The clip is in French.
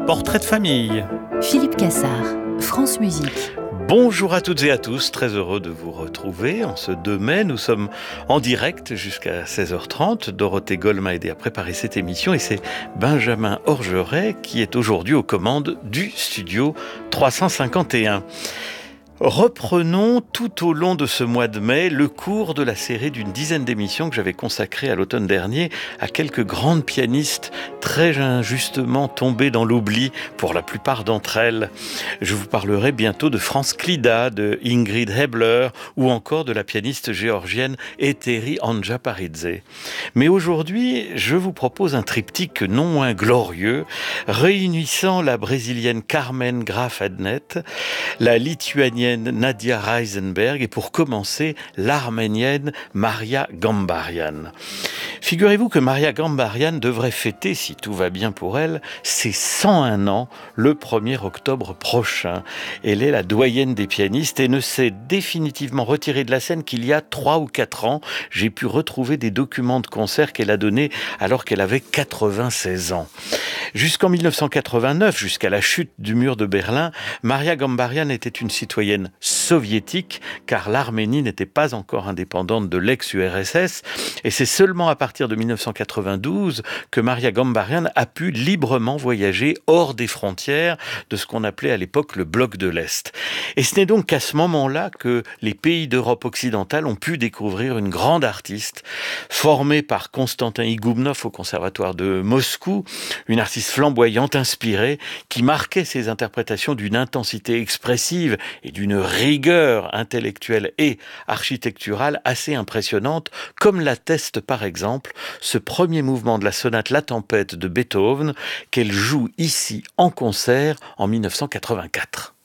Portrait de famille. Philippe Cassard, France Musique. Bonjour à toutes et à tous, très heureux de vous retrouver. En ce 2 mai, nous sommes en direct jusqu'à 16h30. Dorothée Goll m'a aidé à préparer cette émission et c'est Benjamin Orgeret qui est aujourd'hui aux commandes du studio 351. Reprenons tout au long de ce mois de mai le cours de la série d'une dizaine d'émissions que j'avais consacrée à l'automne dernier à quelques grandes pianistes très injustement tombées dans l'oubli pour la plupart d'entre elles. Je vous parlerai bientôt de Franz Klida, de Ingrid Hebler ou encore de la pianiste géorgienne Eteri Anjaparidze. Mais aujourd'hui, je vous propose un triptyque non moins glorieux, réunissant la brésilienne Carmen Graf Ednet, la lituanienne Nadia Reisenberg et pour commencer, l'arménienne Maria Gambarian. Figurez-vous que Maria Gambarian devrait fêter, si tout va bien pour elle, ses 101 ans le 1er octobre prochain. Elle est la doyenne des pianistes et ne s'est définitivement retirée de la scène qu'il y a 3 ou 4 ans. J'ai pu retrouver des documents de concert qu'elle a donnés alors qu'elle avait 96 ans. Jusqu'en 1989, jusqu'à la chute du mur de Berlin, Maria Gambarian était une citoyenne soviétique, car l'Arménie n'était pas encore indépendante de l'ex-URSS, et c'est seulement à partir de 1992 que Maria Gambarian a pu librement voyager hors des frontières de ce qu'on appelait à l'époque le bloc de l'Est. Et ce n'est donc qu'à ce moment-là que les pays d'Europe occidentale ont pu découvrir une grande artiste, formée par Konstantin Igoubnov au conservatoire de Moscou, une artiste flamboyante, inspirée, qui marquait ses interprétations d'une intensité expressive et d'une rigueur intellectuelle et architecturale assez impressionnante, comme l'atteste par exemple ce premier mouvement de la sonate La Tempête de Beethoven qu'elle joue ici en concert en 1984.